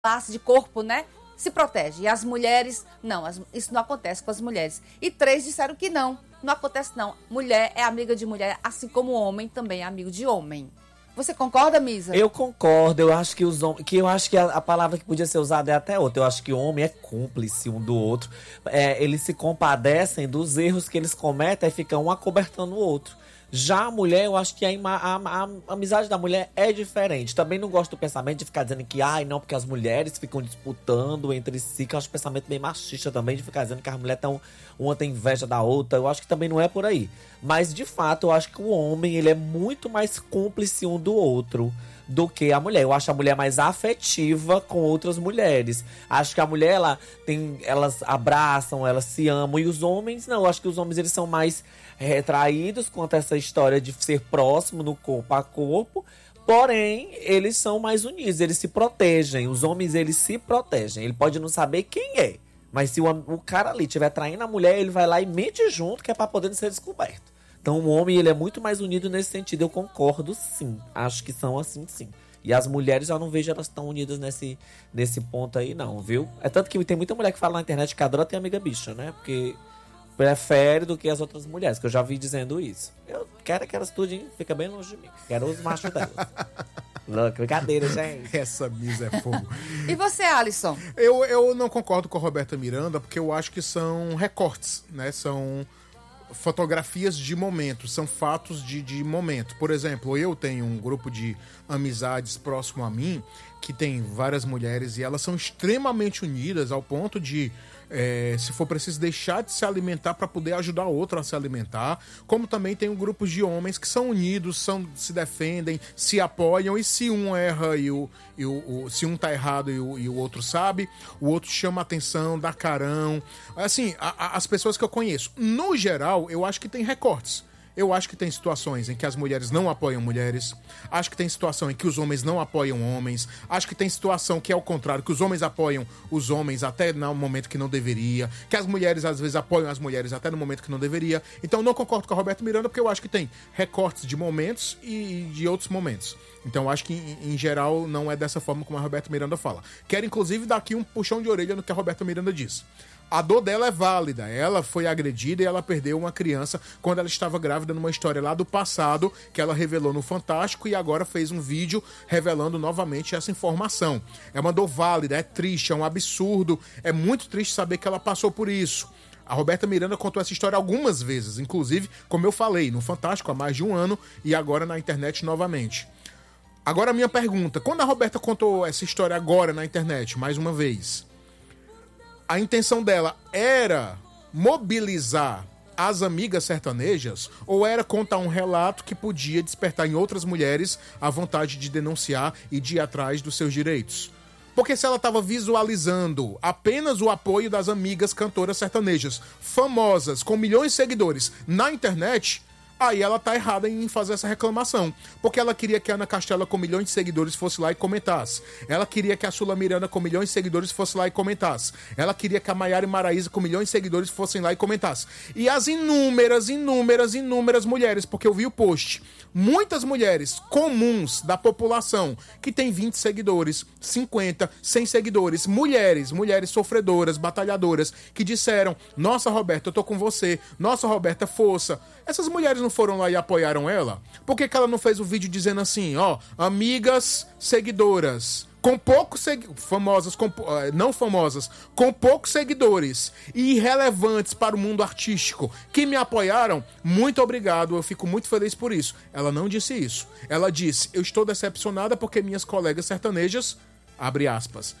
de corpo, né? Se protege. E as mulheres, não, isso não acontece com as mulheres. E 3 disseram que não acontece não. Mulher é amiga de mulher, assim como homem também é amigo de homem. Você concorda, Misa? Eu concordo, eu acho que os homens. Que eu acho que a palavra que podia ser usada é até outra. Eu acho que o homem é cúmplice um do outro. Eles se compadecem dos erros que eles cometem e ficam um acobertando o outro. Já a mulher, eu acho que a amizade da mulher é diferente. Também não gosto do pensamento de ficar dizendo que, não, porque as mulheres ficam disputando entre si, que eu acho um pensamento bem machista também, de ficar dizendo que as mulheres uma tem inveja da outra. Eu acho que também não é por aí. Mas, de fato, eu acho que o homem, ele é muito mais cúmplice um do outro do que a mulher. Eu acho a mulher mais afetiva com outras mulheres. Acho que a mulher, elas abraçam, elas se amam. E os homens, não. Eu acho que os homens, eles são mais retraídos quanto a essa história de ser próximo no corpo a corpo. Porém, eles são mais unidos, eles se protegem. Os homens, eles se protegem. Ele pode não saber quem é. Mas se o cara ali estiver traindo a mulher, ele vai lá e mente junto, que é pra poder ser descoberto. Então o homem, ele é muito mais unido nesse sentido. Eu concordo, sim. Acho que são assim, sim. E as mulheres, eu não vejo elas tão unidas nesse ponto aí, não, viu? É tanto que tem muita mulher que fala na internet que adora ter amiga bicha, né? Porque prefere do que as outras mulheres, que eu já vi dizendo isso. Eu quero que elas tudinho fica bem longe de mim. Quero os machos delas. Louco, brincadeira, gente. Essa Misa é fogo. E você, Alisson? Eu não concordo com a Roberta Miranda, porque eu acho que são recortes, né? São fotografias de momento, são fatos de momento. Por exemplo, eu tenho um grupo de amizades próximo a mim, que tem várias mulheres, e elas são extremamente unidas ao ponto de, se for preciso, deixar de se alimentar para poder ajudar outro a se alimentar. Como também tem grupos de homens que são unidos, se defendem, se apoiam, e se um erra se um tá errado e o outro sabe, o outro chama atenção, dá carão. Assim, as pessoas que eu conheço, no geral, eu acho que tem recortes. Eu acho que tem situações em que as mulheres não apoiam mulheres. Acho que tem situação em que os homens não apoiam homens. Acho que tem situação que é o contrário, que os homens apoiam os homens até no momento que não deveria. Que as mulheres, às vezes, apoiam as mulheres até no momento que não deveria. Então, não concordo com a Roberta Miranda, porque eu acho que tem recortes de momentos e de outros momentos. Então, eu acho que, em geral, não é dessa forma como a Roberta Miranda fala. Quero, inclusive, dar aqui um puxão de orelha no que a Roberta Miranda diz. A dor dela é válida, ela foi agredida e ela perdeu uma criança quando ela estava grávida, numa história lá do passado que ela revelou no Fantástico, e agora fez um vídeo revelando novamente essa informação. É uma dor válida, é triste, é um absurdo, é muito triste saber que ela passou por isso. A Roberta Miranda contou essa história algumas vezes, inclusive, como eu falei, no Fantástico há mais de um ano e agora na internet novamente. Agora a minha pergunta, quando a Roberta contou essa história agora na internet, mais uma vez, a intenção dela era mobilizar as amigas sertanejas ou era contar um relato que podia despertar em outras mulheres a vontade de denunciar e de ir atrás dos seus direitos? Porque se ela estava visualizando apenas o apoio das amigas cantoras sertanejas famosas, com milhões de seguidores na internet, aí ela tá errada em fazer essa reclamação. Porque ela queria que a Ana Castela, com milhões de seguidores, fosse lá e comentasse. Ela queria que a Sula Miranda, com milhões de seguidores, fosse lá e comentasse. Ela queria que a Maiara e Maraísa, com milhões de seguidores, fossem lá e comentasse. E as inúmeras mulheres, porque eu vi o post. Muitas mulheres comuns da população, que tem 20 seguidores, 50, 100 seguidores, mulheres sofredoras, batalhadoras, que disseram: nossa, Roberta, eu tô com você, nossa, Roberta, força. Essas mulheres não foram lá e apoiaram ela? Por que ela não fez o vídeo dizendo assim, amigas seguidoras, com poucos famosas, não famosas, com poucos seguidores e irrelevantes para o mundo artístico, que me apoiaram, muito obrigado, eu fico muito feliz por isso. Ela não disse isso. Ela disse: eu estou decepcionada porque minhas colegas sertanejas, abre aspas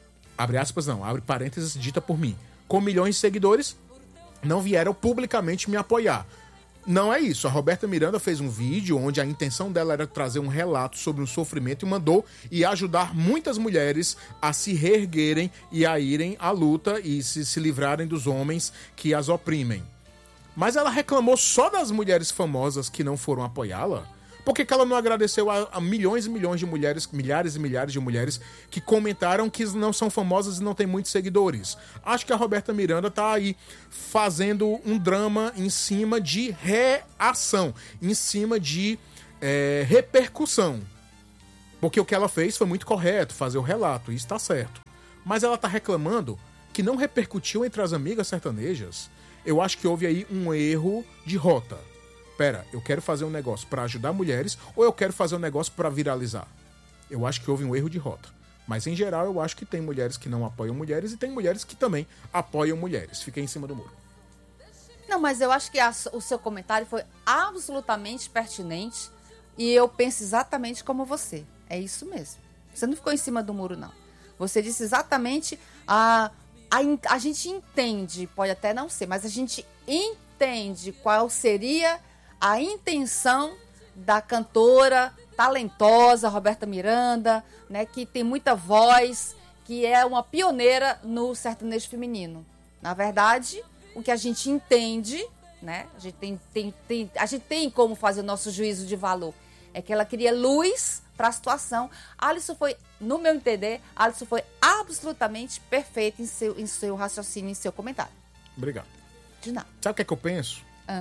não, abre parênteses, dita por mim, com milhões de seguidores, não vieram publicamente me apoiar. Não é isso. A Roberta Miranda fez um vídeo onde a intenção dela era trazer um relato sobre um sofrimento e uma dor e ajudar muitas mulheres a se reerguerem e a irem à luta e se livrarem dos homens que as oprimem. Mas ela reclamou só das mulheres famosas que não foram apoiá-la? Por que ela não agradeceu a milhões e milhões de mulheres, milhares e milhares de mulheres que comentaram que não são famosas e não têm muitos seguidores? Acho que a Roberta Miranda tá aí fazendo um drama em cima de reação, em cima de repercussão. Porque o que ela fez foi muito correto, fazer o relato, isso tá certo. Mas ela tá reclamando que não repercutiu entre as amigas sertanejas. Eu acho que houve aí um erro de rota. Pera, eu quero fazer um negócio pra ajudar mulheres ou eu quero fazer um negócio pra viralizar? Eu acho que houve um erro de rota. Mas, em geral, eu acho que tem mulheres que não apoiam mulheres e tem mulheres que também apoiam mulheres. Fiquei em cima do muro. Não, mas eu acho que o seu comentário foi absolutamente pertinente e eu penso exatamente como você. É isso mesmo. Você não ficou em cima do muro, não. Você disse exatamente a gente entende, pode até não ser, mas a gente entende qual seria a intenção da cantora talentosa Roberta Miranda, né, que tem muita voz, que é uma pioneira no sertanejo feminino. Na verdade, o que a gente entende, né, a gente tem como fazer o nosso juízo de valor, é que ela queria luz para a situação. Alisson foi, no meu entender, Alisson foi absolutamente perfeito em seu raciocínio, em seu comentário. Obrigado. De nada. Sabe o que é que eu penso?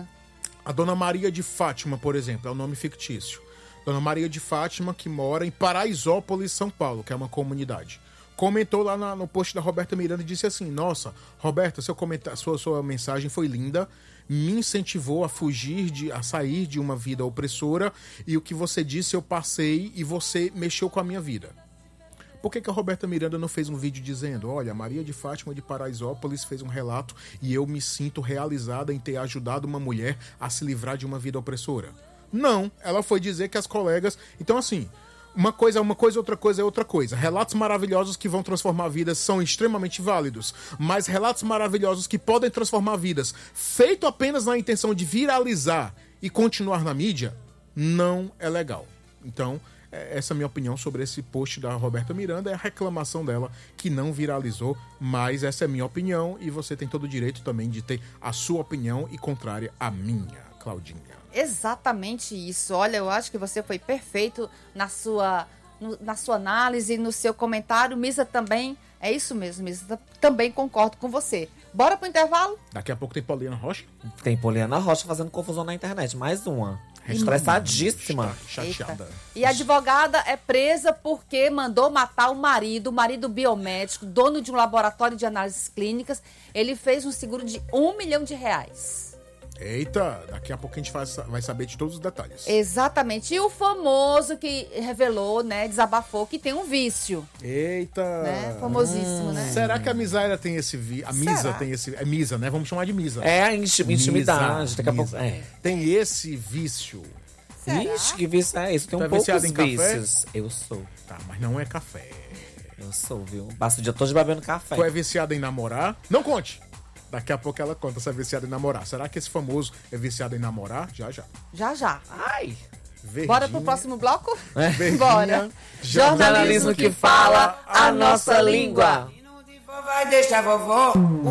A Dona Maria de Fátima, por exemplo, é um nome fictício. Dona Maria de Fátima, que mora em Paraisópolis, São Paulo, que é uma comunidade. Comentou lá no post da Roberta Miranda e disse assim: nossa, Roberta, sua mensagem foi linda, me incentivou a sair de uma vida opressora e o que você disse eu passei e você mexeu com a minha vida. Por que a Roberta Miranda não fez um vídeo dizendo: olha, Maria de Fátima de Paraisópolis fez um relato e eu me sinto realizada em ter ajudado uma mulher a se livrar de uma vida opressora? Não, ela foi dizer que as colegas... Então, assim, uma coisa é uma coisa, outra coisa é outra coisa. Relatos maravilhosos que vão transformar vidas são extremamente válidos, mas relatos maravilhosos que podem transformar vidas, feito apenas na intenção de viralizar e continuar na mídia, não é legal. Então, essa é a minha opinião sobre esse post da Roberta Miranda, é a reclamação dela que não viralizou, mas essa é a minha opinião e você tem todo o direito também de ter a sua opinião e contrária à minha, Claudinha. Exatamente isso. Olha, eu acho que você foi perfeito na sua análise, no seu comentário. Misa também, é isso mesmo, Misa, também concordo com você. Bora pro intervalo? Daqui a pouco tem Poliana Rocha. Tem Poliana Rocha fazendo confusão na internet, mais uma. Estressadíssima. Chateada. E a advogada é presa porque mandou matar o marido biomédico, dono de um laboratório de análises clínicas. Ele fez um seguro de R$1 milhão. Eita, daqui a pouco a gente vai saber de todos os detalhes. Exatamente. E o famoso que revelou, né, desabafou que tem um vício. Eita. Né? Famosíssimo, né? Será que a Misaira tem esse vício? A Misa tem esse... É Misa, né? Vamos chamar de Misa. É a intimidade. Daqui a pouco... Tem esse vício. Ixi, que vício é esse? Tem tá um poucos viciado em vícios. Café? Eu sou. Tá, mas não é café. Eu sou, viu? Passo o dia todo bebendo café. Tu é viciado em namorar? Não conte. Daqui a pouco ela conta se é viciada em namorar. Será que esse famoso é viciado em namorar? Já. Já. Ai. Verdinha. Bora pro próximo bloco? Verdinha. Bora. Jornalismo que fala a nossa língua. Vai deixar vovó.